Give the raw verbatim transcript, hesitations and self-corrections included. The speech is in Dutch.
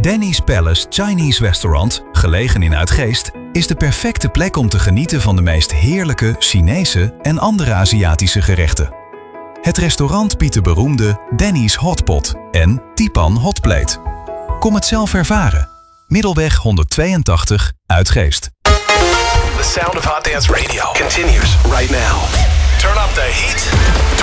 Danny's Palace Chinese Restaurant, gelegen in Uitgeest, is de perfecte plek om te genieten van de meest heerlijke Chinese en andere Aziatische gerechten. Het restaurant biedt de beroemde Danny's Hotpot en Tipan Hotplate. Kom het zelf ervaren. Middelweg honderdtweeëntachtig, Uitgeest. The sound of Hot Dance Radio continues right now. Turn up the heat. Turn